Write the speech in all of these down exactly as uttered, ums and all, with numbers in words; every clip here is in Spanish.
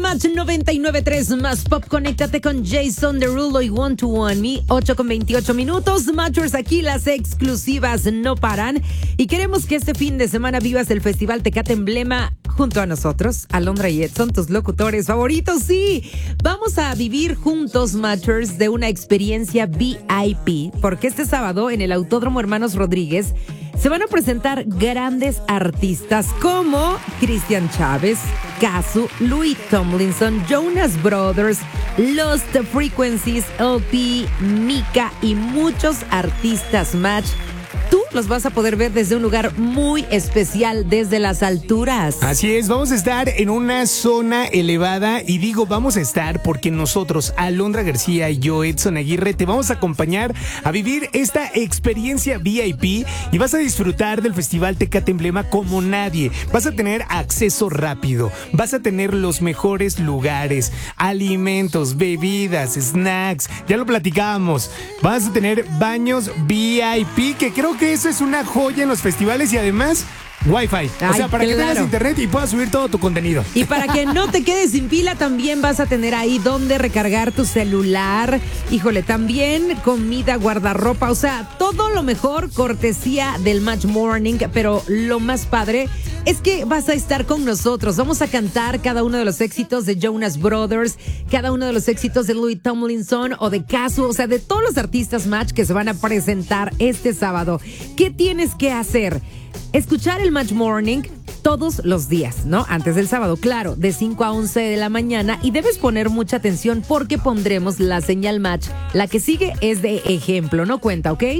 Match noventa y nueve punto tres más Pop. Conéctate con Jason Derulo y One to One Me. ocho con veintiocho minutos. Matchers, aquí las exclusivas no paran. Y queremos que este fin de semana vivas el Festival Tecate Emblema junto a nosotros, Alondra y Edson, tus locutores favoritos. Sí, vamos a vivir juntos, Matchers, de una experiencia V I P. Porque este sábado en el Autódromo Hermanos Rodríguez se van a presentar grandes artistas como Cristian Chávez, Casu, Louis Tomlinson, Jonas Brothers, Lost Frequencies, L P, Mika y muchos artistas Match. Tú los vas a poder ver desde un lugar muy especial, desde las alturas. Así es, vamos a estar en una zona elevada y digo vamos a estar porque nosotros, Alondra García y yo, Edson Aguirre, te vamos a acompañar a vivir esta experiencia V I P y vas a disfrutar del Festival Tecate Emblema como nadie. Vas a tener acceso rápido, vas a tener los mejores lugares, alimentos, bebidas, snacks, ya lo platicábamos. Vas a tener baños V I P, que creo que eso es una joya en los festivales, y además Wi-Fi, Ay, o sea, para claro. que tengas internet y puedas subir todo tu contenido. Y para que no te quedes sin pila, también vas a tener ahí donde recargar tu celular. Híjole, también comida, guardarropa, o sea, todo lo mejor, cortesía del Match Morning. Pero lo más padre es que vas a estar con nosotros. Vamos a cantar cada uno de los éxitos de Jonas Brothers, cada uno de los éxitos de Louis Tomlinson o de Casu, o sea, de todos los artistas Match que se van a presentar este sábado. ¿Qué tienes que hacer? Escuchar el Match Morning todos los días, ¿no? Antes del sábado, claro, de cinco a once de la mañana, y debes poner mucha atención porque pondremos la señal Match. La que sigue es de ejemplo, no cuenta, ¿ok?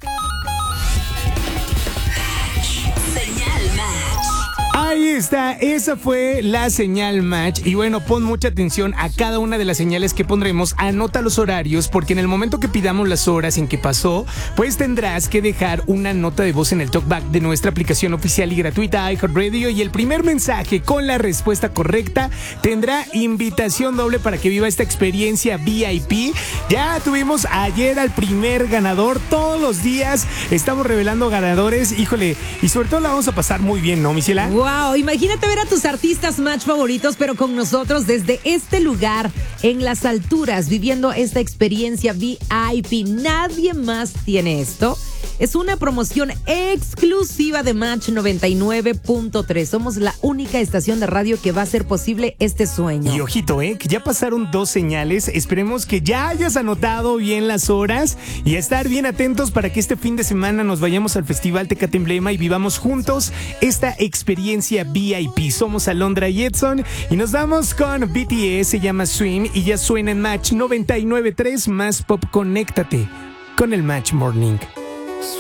Ahí está, esa fue la señal Match. Y bueno, pon mucha atención a cada una de las señales que pondremos. Anota los horarios, porque en el momento que pidamos las horas en que pasó, pues tendrás que dejar una nota de voz en el talkback de nuestra aplicación oficial y gratuita iHeartRadio. Y el primer mensaje con la respuesta correcta tendrá invitación doble para que viva esta experiencia V I P. Ya tuvimos ayer al primer ganador. Todos los días estamos revelando ganadores. Híjole, y sobre todo la vamos a pasar muy bien, ¿no, Michela? Wow, imagínate ver a tus artistas Match favoritos, pero con nosotros desde este lugar, en las alturas, viviendo esta experiencia V I P. Nadie más tiene esto. Es una promoción exclusiva de Match noventa y nueve punto tres. Somos la única estación de radio que va a hacer posible este sueño. Y ojito, eh, que ya pasaron dos señales. Esperemos que ya hayas anotado bien las horas y a estar bien atentos para que este fin de semana nos vayamos al Festival Tecate Emblema y vivamos juntos esta experiencia V I P. Somos Alondra y Edson y nos vamos con B T S, se llama Swim y ya suena en Match noventa y nueve punto tres más Pop. Conéctate con el Match Morning.